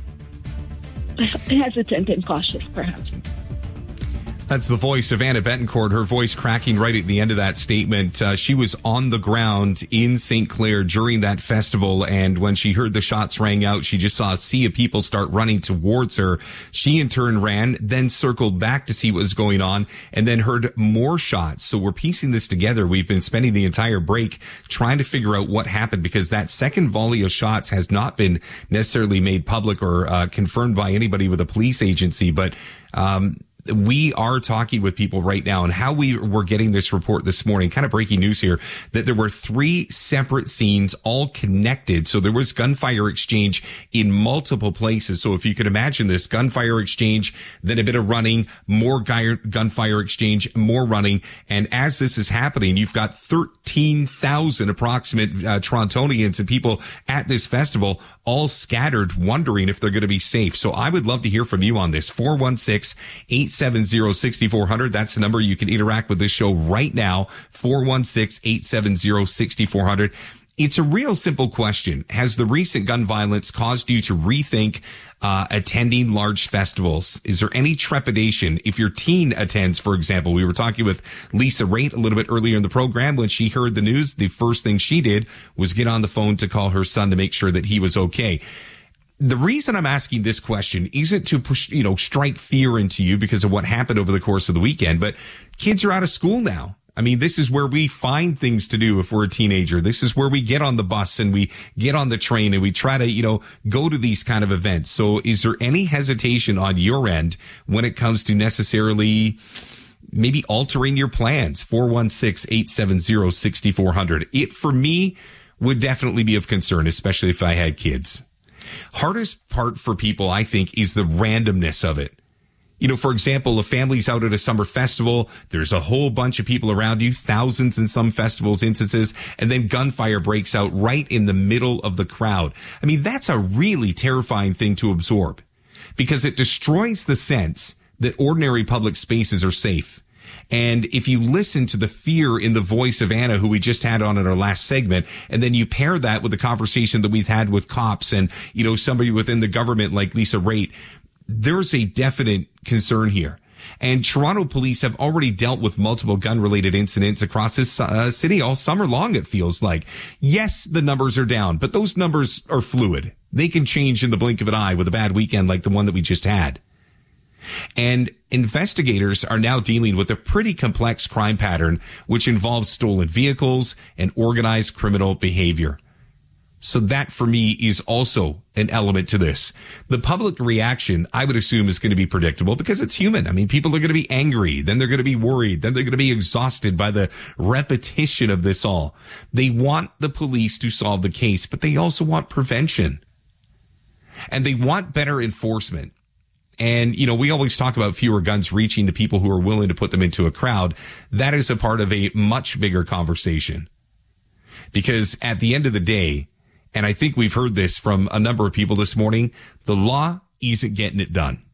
hesitant and cautious, perhaps. That's the voice of Anna Betancourt, her voice cracking right at the end of that statement. She was on the ground in St. Clair during that festival, and when she heard the shots rang out, she just saw a sea of people start running towards her. She in turn ran, then circled back to see what was going on, and then heard more shots. So we're piecing this together. We've been spending the entire break trying to figure out what happened, because that second volley of shots has not been necessarily made public or confirmed by anybody with a police agency, but we are talking with people right now, and how we were getting this report this morning, kind of breaking news here, that there were 3 separate scenes all connected. So there was gunfire exchange in multiple places. So if you could imagine this, gunfire exchange, then a bit of running, more gunfire exchange, more running. And as this is happening, you've got 13,000 approximate Torontonians and people at this festival all scattered, wondering if they're going to be safe. So I would love to hear from you on this. 416-870-6400. That's the number. You can interact with this show right now. 416-870-6400. It's a real simple question. Has the recent gun violence caused you to rethink attending large festivals? Is there any trepidation if your teen attends, for example? We were talking with Lisa Raitt a little bit earlier in the program. When she heard the news, the first thing she did was get on the phone to call her son to make sure that he was okay. The reason I'm asking this question isn't to push, strike fear into you because of what happened over the course of the weekend, but kids are out of school now. I mean, this is where we find things to do if we're a teenager. This is where we get on the bus and we get on the train and we try to, go to these kind of events. So is there any hesitation on your end when it comes to necessarily maybe altering your plans? 416-870-6400. It, for me, would definitely be of concern, especially if I had kids. Hardest part for people, I think, is the randomness of it. For example, a family's out at a summer festival, there's a whole bunch of people around you, thousands in some festivals instances, and then gunfire breaks out right in the middle of the crowd. I mean, that's a really terrifying thing to absorb, because it destroys the sense that ordinary public spaces are safe. And if you listen to the fear in the voice of Anna, who we just had on in our last segment, and then you pair that with the conversation that we've had with cops and, somebody within the government like Lisa Raitt, there's a definite concern here. And Toronto police have already dealt with multiple gun-related incidents across this city all summer long, it feels like. Yes, the numbers are down, but those numbers are fluid. They can change in the blink of an eye with a bad weekend like the one that we just had. And investigators are now dealing with a pretty complex crime pattern, which involves stolen vehicles and organized criminal behavior. So that for me is also an element to this. The public reaction, I would assume, is going to be predictable because it's human. I mean, people are going to be angry. Then they're going to be worried. Then they're going to be exhausted by the repetition of this all. They want the police to solve the case, but they also want prevention. And they want better enforcement. And, you know, we always talk about fewer guns reaching the people who are willing to put them into a crowd. That is a part of a much bigger conversation. Because at the end of the day, and I think we've heard this from a number of people this morning, the law isn't getting it done.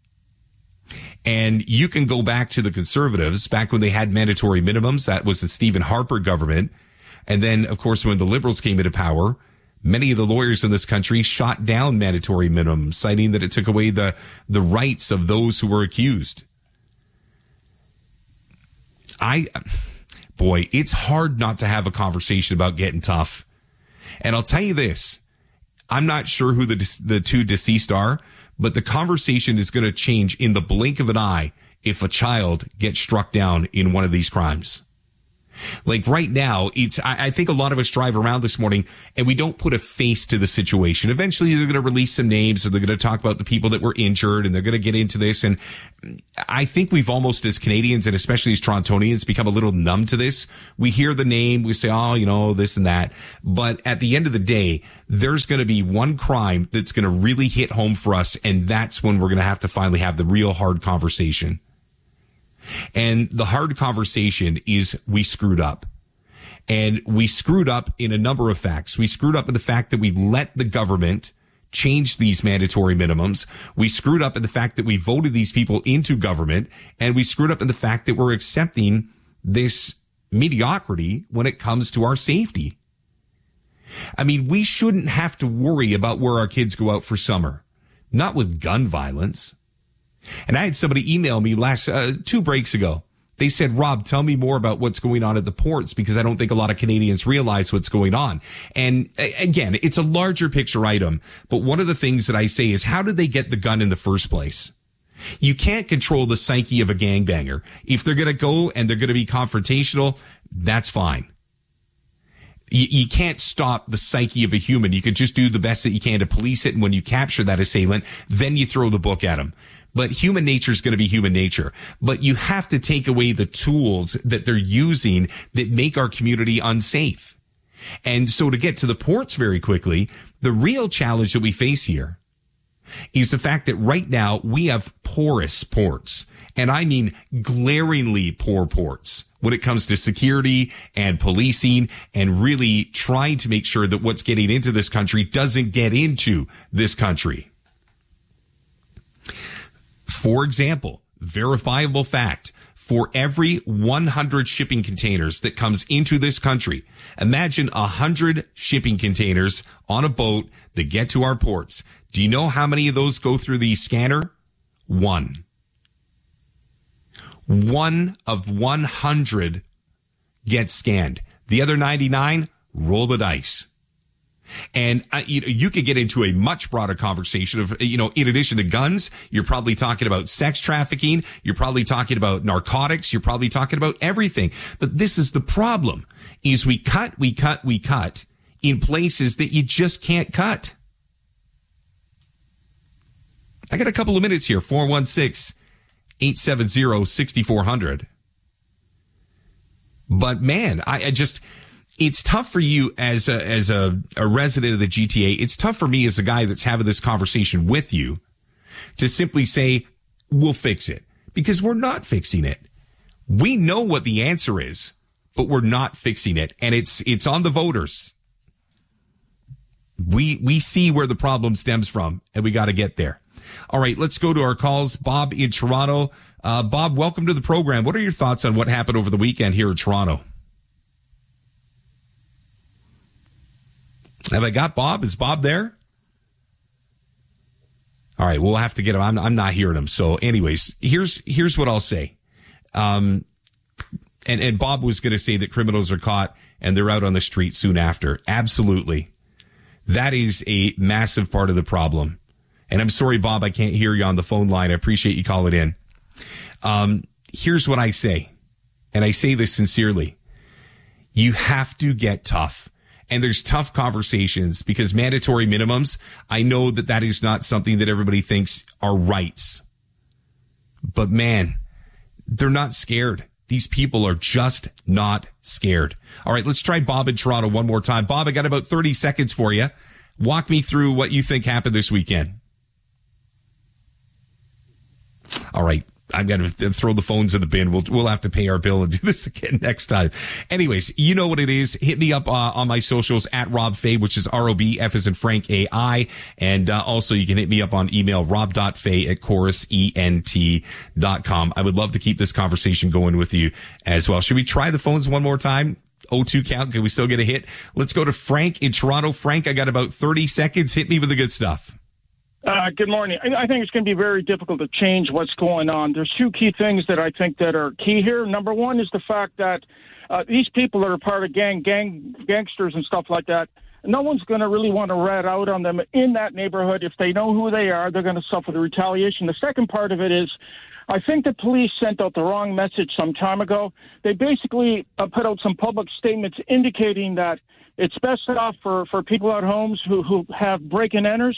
And you can go back to the Conservatives, back when they had mandatory minimums. That was the Stephen Harper government. And then, of course, when the Liberals came into power, many of the lawyers in this country shot down mandatory minimums, citing that it took away the rights of those who were accused. Boy, it's hard not to have a conversation about getting tough. And I'll tell you this, I'm not sure who the two deceased are, but the conversation is going to change in the blink of an eye if a child gets struck down in one of these crimes. Like right now, I think a lot of us drive around this morning and we don't put a face to the situation. Eventually they're going to release some names, or they're going to talk about the people that were injured, and they're going to get into this. And I think we've almost, as Canadians and especially as Torontonians, become a little numb to this. We hear the name, we say, oh, you know, this and that. But at the end of the day, there's going to be one crime that's going to really hit home for us. And that's when we're going to have to finally have the real hard conversation. And the hard conversation is we screwed up. And we screwed up in a number of facts. We screwed up in the fact that we let the government change these mandatory minimums. We screwed up in the fact that we voted these people into government. And we screwed up in the fact that we're accepting this mediocrity when it comes to our safety. I mean, we shouldn't have to worry about where our kids go out for summer. Not with gun violence. And I had somebody email me 2 breaks ago. They said, Rob, tell me more about what's going on at the ports, because I don't think a lot of Canadians realize what's going on. And again, it's a larger picture item. But one of the things that I say is, how did they get the gun in the first place? You can't control the psyche of a gangbanger. If they're going to go and they're going to be confrontational, that's fine. You can't stop the psyche of a human. You could just do the best that you can to police it. And when you capture that assailant, then you throw the book at him. But human nature is going to be human nature. But you have to take away the tools that they're using that make our community unsafe. And so to get to the ports very quickly, the real challenge that we face here is the fact that right now we have porous ports. And I mean glaringly poor ports when it comes to security and policing and really trying to make sure that what's getting into this country doesn't get into this country. For example, verifiable fact, for every 100 shipping containers that comes into this country, imagine 100 shipping containers on a boat that get to our ports. Do you know how many of those go through the scanner? 1. 1 of 100 gets scanned. The other 99, roll the dice. And you could get into a much broader conversation of, in addition to guns, you're probably talking about sex trafficking. You're probably talking about narcotics. You're probably talking about everything. But this is the problem, is we cut in places that you just can't cut. I got a couple of minutes here. 416-870-6400. But man, it's tough for you as a resident of the GTA. It's tough for me as a guy that's having this conversation with you to simply say, we'll fix it, because we're not fixing it. We know what the answer is, but we're not fixing it. And it's on the voters. We see where the problem stems from, and we got to get there. All right, let's go to our calls. Bob in Toronto. Bob, welcome to the program. What are your thoughts on what happened over the weekend here in Toronto? Have I got Bob? Is Bob there? All right, we'll have to get him. I'm not hearing him. So anyways, here's what I'll say. And Bob was going to say that criminals are caught and they're out on the street soon after. Absolutely. That is a massive part of the problem. And I'm sorry, Bob, I can't hear you on the phone line. I appreciate you calling in. Here's what I say, and I say this sincerely. You have to get tough. and there's tough conversations because mandatory minimums, I know that is not something that everybody thinks are rights. But man, they're not scared. These people are just not scared. All right, let's try Bob in Toronto one more time. Bob, I got about 30 seconds for you. Walk me through what you think happened this weekend. All right. I'm going to throw the phones in the bin. We'll have to pay our bill and do this again next time. Anyways, you know what it is. Hit me up on my socials at Rob Fay, which is ROB, F as in Frank, AI. And also you can hit me up on email, rob.fay@chorusent.com. I would love to keep this conversation going with you as well. Should we try the phones one more time? 0-2 count. Can we still get a hit? Let's go to Frank in Toronto. Frank, I got about 30 seconds. Hit me with the good stuff. Good morning. I think it's going to be very difficult to change what's going on. There's two key things that I think that are key here. Number one is the fact that these people that are part of gangsters and stuff like that, no one's going to really want to rat out on them in that neighborhood. If they know who they are, they're going to suffer the retaliation. The second part of it is I think the police sent out the wrong message some time ago. They basically put out some public statements indicating that it's best off for people at homes who have break-and-enters.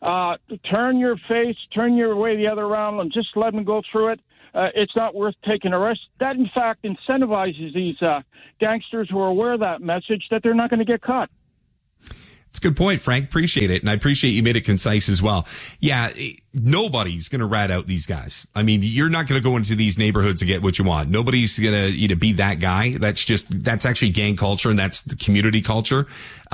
Turn your way the other around and just let them go through it. It's not worth taking a risk. That, in fact, incentivizes these gangsters who are aware of that message that they're not going to get caught. It's a good point, Frank. Appreciate it. And I appreciate you made it concise as well. Yeah, nobody's going to rat out these guys. I mean, you're not going to go into these neighborhoods and get what you want. Nobody's going to be that guy. That's actually gang culture, and that's the community culture.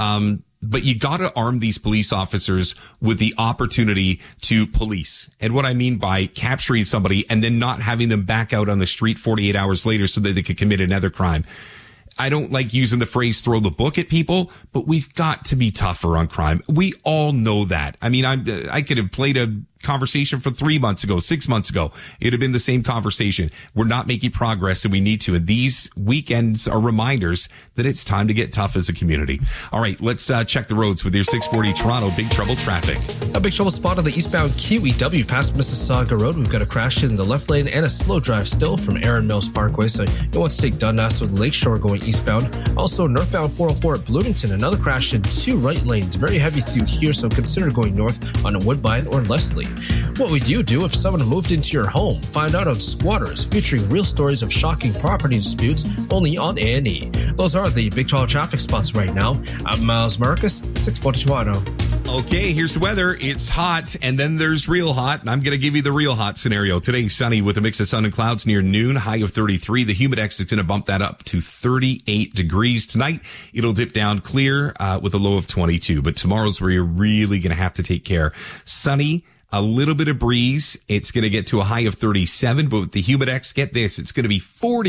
But you got to arm these police officers with the opportunity to police. And what I mean by capturing somebody and then not having them back out on the street 48 hours later so that they could commit another crime. I don't like using the phrase throw the book at people, but we've got to be tougher on crime. We all know that. I mean, I could have played a conversation from 3 months ago, 6 months ago. It'd have been the same conversation. We're not making progress and we need to. And these weekends are reminders that it's time to get tough as a community. All right, let's check the roads with your 640 Toronto Big Trouble traffic. A big trouble spot on the eastbound QEW past Mississauga Road. We've got a crash in the left lane and a slow drive still from Erin Mills Parkway. So you want to take Dundas with Lakeshore going eastbound. Also northbound 404 at Bloomington. Another crash in two right lanes. Very heavy through here, so consider going north on Woodbine or Leslie. What would you do if someone moved into your home? Find out on Squatters, featuring real stories of shocking property disputes only on A&E. Those are the big trouble traffic spots right now. I'm Miles Marcus, 640 Toronto. Okay, here's the weather. It's hot, and then there's real hot, and I'm going to give you the real hot scenario. Today, sunny with a mix of sun and clouds near noon, high of 33. The Humidex is going to bump that up to 38 degrees. Tonight, it'll dip down clear with a low of 22, but tomorrow's where you're really going to have to take care. Sunny, a little bit of breeze. It's going to get to a high of 37, but with the Humidex, get this, it's going to be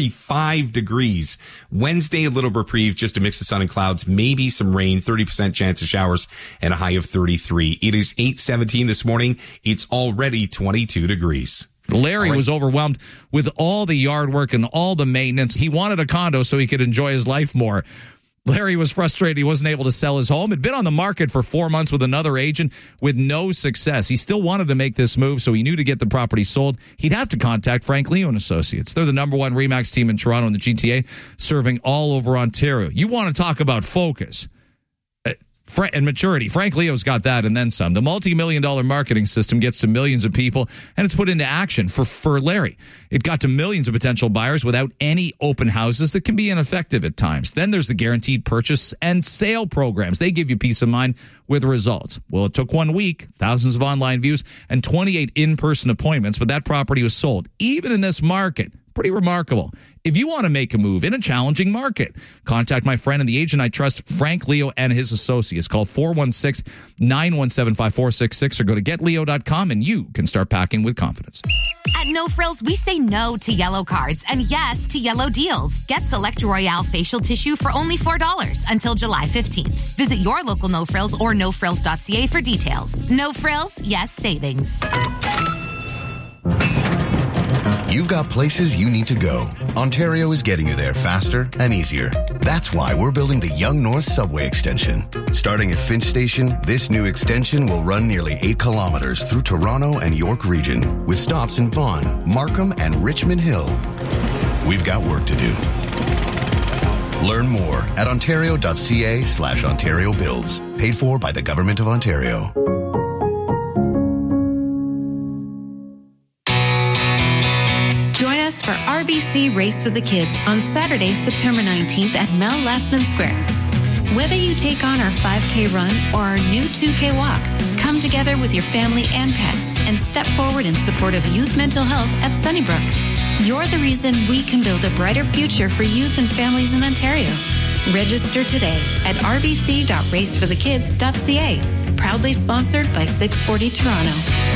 45 degrees. Wednesday, a little reprieve, just a mix of sun and clouds, maybe some rain, 30% chance of showers, and a high of 33. It is 8:17 this morning. It's already 22 degrees. Larry was overwhelmed with all the yard work and all the maintenance. He wanted a condo so he could enjoy his life more. Larry was frustrated he wasn't able to sell his home. Had been on the market for 4 months with another agent with no success. He still wanted to make this move, so he knew to get the property sold, he'd have to contact Frank Leo and Associates. They're the number one RE/MAX team in Toronto and the GTA, serving all over Ontario. You want to talk about focus and maturity. Frank Leo's got that and then some. The multi-million-dollar marketing system gets to millions of people, and it's put into action for Larry. It got to millions of potential buyers without any open houses that can be ineffective at times. Then there's the guaranteed purchase and sale programs. They give you peace of mind with results. Well, it took 1 week, thousands of online views, and 28 in-person appointments, but that property was sold. Even in this market, pretty remarkable. If you want to make a move in a challenging market, contact my friend and the agent I trust, Frank Leo and his associates. Call 416-917-5466 or go to getleo.com and you can start packing with confidence. At No Frills, we say no to yellow cards and yes to yellow deals. Get Select Royale facial tissue for only $4 until July 15th. Visit your local No Frills or nofrills.ca for details. No Frills, yes savings. You've got places you need to go. Ontario is getting you there faster and easier. That's why we're building the Yonge North Subway Extension. Starting at Finch Station, this new extension will run nearly 8 kilometers through Toronto and York region, with stops in Vaughan, Markham, and Richmond Hill. We've got work to do. Learn more at ontario.ca/Ontario Builds. Paid for by the Government of Ontario. Join us for RBC Race for the Kids on Saturday, September 19th at Mel Lastman Square. Whether you take on our 5K run or our new 2K walk, come together with your family and pets and step forward in support of youth mental health at Sunnybrook. You're the reason we can build a brighter future for youth and families in Ontario. Register today at rbc.raceforthekids.ca. Proudly sponsored by 640 Toronto.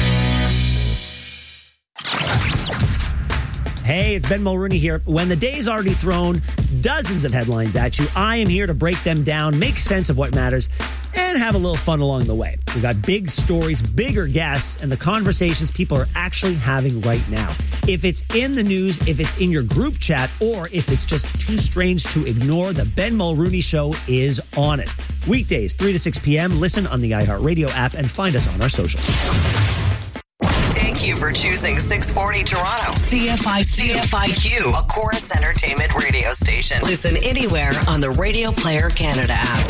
Hey, it's Ben Mulrooney here. When the day's already thrown dozens of headlines at you, I am here to break them down, make sense of what matters, and have a little fun along the way. We've got big stories, bigger guests, and the conversations people are actually having right now. If it's in the news, if it's in your group chat, or if it's just too strange to ignore, the Ben Mulrooney Show is on it. Weekdays, 3 to 6 p.m. Listen on the iHeartRadio app and find us on our socials. Thank you for choosing 640 Toronto. CFIQ, a Chorus Entertainment radio station. Listen anywhere on the Radio Player Canada app.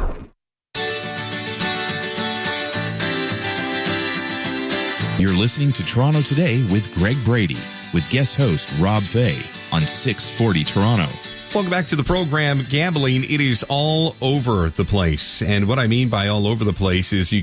You're listening to Toronto Today with Greg Brady, with guest host Rob Fay on 640 Toronto. Welcome back to the program. Gambling, it is all over the place. And what I mean by all over the place is you